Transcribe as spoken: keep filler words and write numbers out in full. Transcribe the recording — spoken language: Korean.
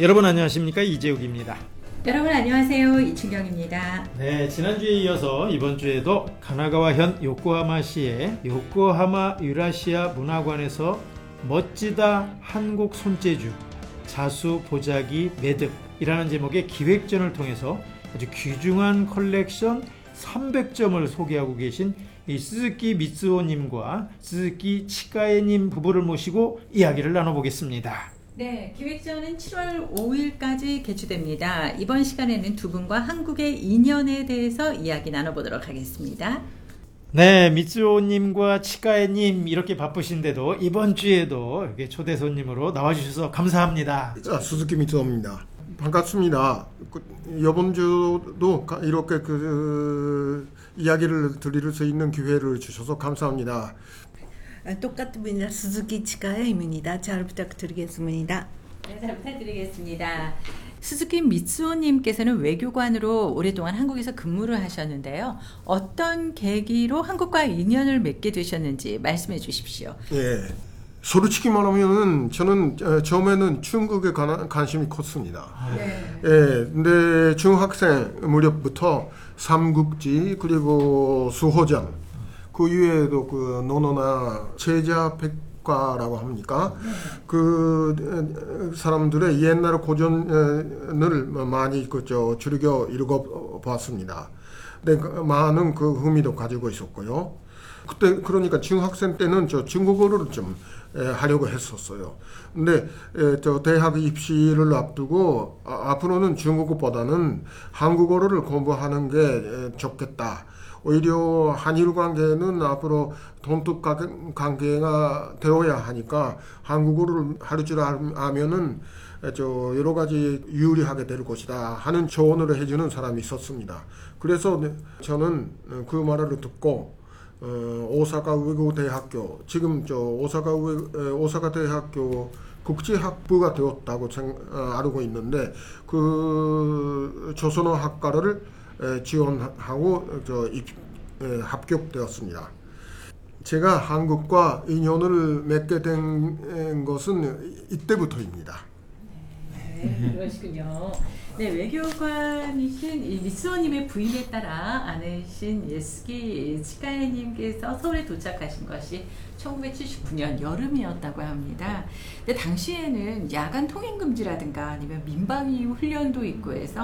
여러분 안녕하십니까, 이재욱입니다. 여러분 안녕하세요, 이춘경입니다. 네, 지난주에 이어서 이번 주에도 가나가와현 요코하마시의 요코하마 유라시아 문화관에서 멋지다 한국 손재주 자수 보자기 매듭이라는 제목의 기획전을 통해서 아주 귀중한 컬렉션 삼백 점을 소개하고 계신 이 스즈키 미츠오님과 스즈키 치카에님 부부를 모시고 이야기를 나눠보겠습니다. 네, 기획전은 칠월 오일까지 개최됩니다. 이번 시간에는 두 분과 한국의 인연에 대해서 이야기 나눠보도록 하겠습니다. 네, 미츠오님과 치카에님 이렇게 바쁘신데도 이번 주에도 이렇게 초대 손님으로 나와주셔서 감사합니다. 아, 스즈키 미츠오입니다. 반갑습니다. 그, 이번 주도 이렇게 그 이야기를 드릴 수 있는 기회를 주셔서 감사합니다. 똑같습니다. 스즈키 치카에입니다. 잘 부탁드리겠습니다. 네, 잘 부탁드리겠습니다. 스즈키 미츠오님께서는 외교관으로 오랫동안 한국에서 근무를 하셨는데요. 어떤 계기로 한국과 인연을 맺게 되셨는지 말씀해 주십시오. 예, 솔직히 말하면은 저는 처음에는 중국에 관, 관심이 컸습니다. 네. 예, 근데 중학생 무렵부터 삼국지 그리고 수호전 그 이외에도 그 논어나 제자백과라고 합니까? 네. 그 사람들의 옛날 고전을 많이 그저 즐겨 읽어봤습니다. 근데 많은 그 흥미도 가지고 있었고요. 그때 그러니까 중학생 때는 저 중국어를 좀 하려고 했었어요. 근데 저 대학 입시를 앞두고 앞으로는 중국어보다는 한국어를 공부하는 게 좋겠다. 오히려 한일 관계는 앞으로 돈독 관계가 되어야 하니까 한국어를 할 줄 알면은 저 여러 가지 유리하게 될 것이다 하는 조언을 해주는 사람이 있었습니다. 그래서 저는 그 말을 듣고 어, 오사카 외국어대학교 지금 저 오사카 외, 오사카 대학교 국제학부가 되었다고 생, 어, 알고 있는데 그 조선어 학과를 지원하고 저 입, 에, 합격되었습니다. 제가 한국과 인연을 맺게 된 것은 이때부터입니다. 네, 그러시군요. 네, 외교관이신 이 미츠오님의 부임에 따라 아내신 스즈키 치카에님께서 서울에 도착하신 것이 천구백칠십구년 여름이었다고 합니다. 근데 당시에는 야간 통행 금지라든가 아니면 민방위 훈련도 있고 해서